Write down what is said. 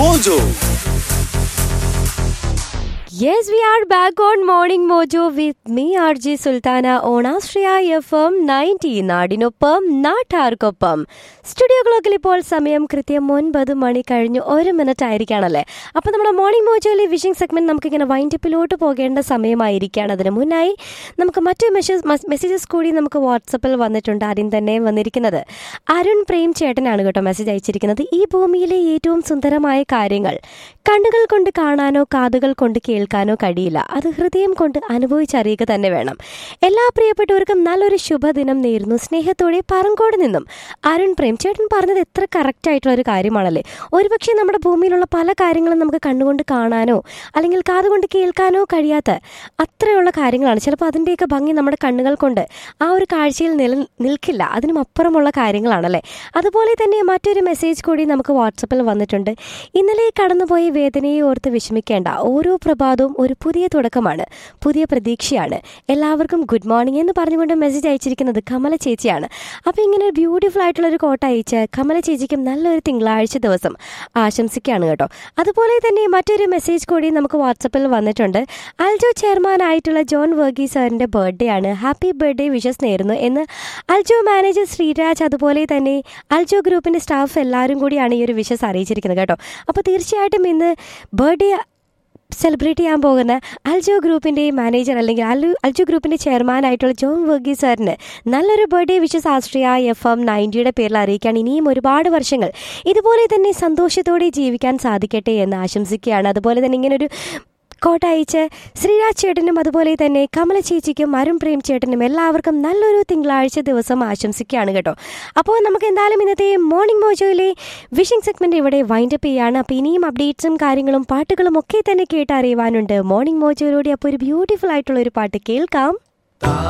Mojo. Yes, we are back on Morning Mojo with me, RJ Sultana, on Astria FM 90. നാടിനൊപ്പം നാട്ടാർക്കൊപ്പം. Studio ക്ലോക്കിൽ ഇപ്പോൾ സമയം കൃത്യം 9 മണി കഴിഞ്ഞ് 1 മിനിറ്റ് ആയിരിക്കുകയാണല്ലേ. അപ്പോൾ നമ്മുടെ മോർണിംഗ് മോജോയിലെ വിഷിംഗ് സെഗ്മെന്റ് നമുക്കിങ്ങനെ വൈൻഡപ്പിലോട്ട് പോകേണ്ട സമയമായിരിക്കുകയാണ്. അതിന് മുന്നായി നമുക്ക് മറ്റു മെസ്സേജസ് കൂടി നമുക്ക് വാട്സപ്പിൽ വന്നിട്ടുണ്ട്. ആദ്യം തന്നെ വന്നിരിക്കുന്നത് അരുൺ പ്രേം ചേട്ടനാണ് കേട്ടോ മെസ്സേജ് അയച്ചിരിക്കുന്നത്. ഈ ഭൂമിയിലെ ഏറ്റവും സുന്ദരമായ കാര്യങ്ങൾ കണ്ണുകൾ കൊണ്ട് കാണാനോ കാതുകൾ കൊണ്ട് കേൾക്കാനോ കഴിയില്ല. അത് ഹൃദയം കൊണ്ട് അനുഭവിച്ചറിയുക തന്നെ വേണം. എല്ലാ പ്രിയപ്പെട്ടവർക്കും നല്ലൊരു ശുഭദിനം നേരുന്നു. സ്നേഹത്തോടെ പറങ്കോട് നിന്നും അരുൺ പ്രേം ചേട്ടൻ പറഞ്ഞത് എത്ര കറക്റ്റ് ആയിട്ടുള്ള ഒരു കാര്യമാണല്ലേ. ഒരുപക്ഷെ നമ്മുടെ ഭൂമിയിലുള്ള പല കാര്യങ്ങളും നമുക്ക് കണ്ണുകൊണ്ട് കാണാനോ അല്ലെങ്കിൽ കാതുകൊണ്ട് കേൾക്കാനോ കഴിയാത്ത അത്രയുള്ള കാര്യങ്ങളാണ്. ചിലപ്പോൾ അതിൻ്റെയൊക്കെ ഭംഗി നമ്മുടെ കണ്ണുകൾ കൊണ്ട് ആ ഒരു കാഴ്ചയിൽ നിൽക്കില്ല. അതിനും അപ്പുറമുള്ള കാര്യങ്ങളാണല്ലേ. അതുപോലെ തന്നെ മറ്റൊരു മെസ്സേജ് കൂടി നമുക്ക് വാട്സപ്പിൽ വന്നിട്ടുണ്ട്. ഇന്നലെ കടന്നുപോയ വേദനയെ ഓർത്ത് വിഷമിക്കേണ്ട. ഓരോ പ്രഭാതവും ഒരു പുതിയ തുടക്കമാണ്, പുതിയ പ്രതീക്ഷയാണ്. എല്ലാവർക്കും ഗുഡ് മോർണിംഗ് എന്ന് പറഞ്ഞുകൊണ്ട് മെസ്സേജ് അയച്ചിരിക്കുന്നത് കമല ചേച്ചിയാണ്. അപ്പോൾ ഇങ്ങനെ ഒരു ബ്യൂട്ടിഫുൾ ആയിട്ടുള്ളൊരു കോട്ട അയച്ച് കമല ചേച്ചിക്കും നല്ലൊരു തിങ്കളാഴ്ച ദിവസം ആശംസിക്കുകയാണ് കേട്ടോ. അതുപോലെ തന്നെ മറ്റൊരു മെസ്സേജ് കൂടി നമുക്ക് വാട്സപ്പിൽ വന്നിട്ടുണ്ട്. അൽജോ ചെയർമാൻ ആയിട്ടുള്ള ജോൺ വർഗീസ് സാറിൻ്റെ ബർത്ത്ഡേ ആണ്. ഹാപ്പി ബർത്ത്ഡേ വിഷസ് നേരുന്നു എന്ന് അൽജോ മാനേജർ ശ്രീരാജ് അതുപോലെ തന്നെ അൽജോ ഗ്രൂപ്പിൻ്റെ സ്റ്റാഫ് എല്ലാവരും കൂടിയാണ് ഈ ഒരു വിഷസ് അറിയിച്ചിരിക്കുന്നത് കേട്ടോ. അപ്പോൾ തീർച്ചയായിട്ടും ഇന്ന് ബർത്ത്ഡേ സെലിബ്രേറ്റ് ചെയ്യാൻ പോകുന്ന അൽജോ ഗ്രൂപ്പിൻ്റെ മാനേജർ അല്ലെങ്കിൽ അൽജോ ഗ്രൂപ്പിൻ്റെ ചെയർമാനായിട്ടുള്ള ജോൺ വർഗീസ് സാറിന് നല്ലൊരു ബർത്ത്ഡേ വിഷസ് ആസ്ട്രിയ FM 90യുടെ പേരിൽ അറിയിക്കാൻ ഇനിയും ഒരുപാട് വർഷങ്ങൾ ഇതുപോലെ തന്നെ സന്തോഷത്തോടെ ജീവിക്കാൻ സാധിക്കട്ടെ എന്ന് ആശംസിക്കുകയാണ്. അതുപോലെ തന്നെ ഇങ്ങനൊരു കോട്ട അയച്ച് ശ്രീരാജ് ചേട്ടനും അതുപോലെ തന്നെ കമല ചേച്ചിക്കും അരുൺ പ്രേം ചേട്ടനും എല്ലാവർക്കും നല്ലൊരു തിങ്കളാഴ്ച ദിവസം ആശംസിക്കുകയാണ് കേട്ടോ. അപ്പോൾ നമുക്ക് എന്തായാലും ഇന്നത്തെ മോർണിംഗ് മോജോയിലെ വിഷിംഗ് സെഗ്മെൻറ്റ് ഇവിടെ വൈൻഡപ്പ് ചെയ്യാണ്. അപ്പോൾ ഇനിയും അപ്ഡേറ്റ്സും കാര്യങ്ങളും പാട്ടുകളും ഒക്കെ തന്നെ കേട്ടറിയുവാനുണ്ട് മോർണിംഗ് മോജോയിലൂടെ. അപ്പോൾ ഒരു ബ്യൂട്ടിഫുൾ ആയിട്ടുള്ള ഒരു പാട്ട് കേൾക്കാം.